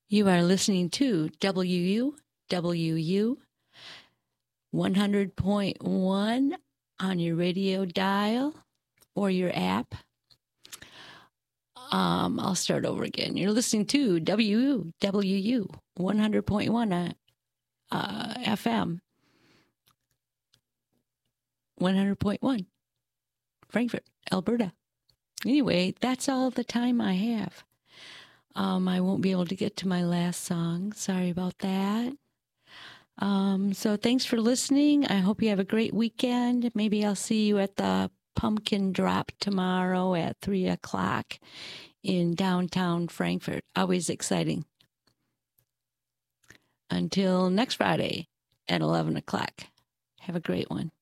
You are listening to WU 100.1 on your radio dial or your app. I'll start over again. You're listening to WU 100.1 FM, 100.1, Frankfurt, Alberta. Anyway, that's all the time I have. I won't be able to get to my last song. Sorry about that. So thanks for listening. I hope you have a great weekend. Maybe I'll see you at the Pumpkin Drop tomorrow at 3 o'clock in downtown Frankfurt. Always exciting. Until next Friday at 11 o'clock. Have a great one.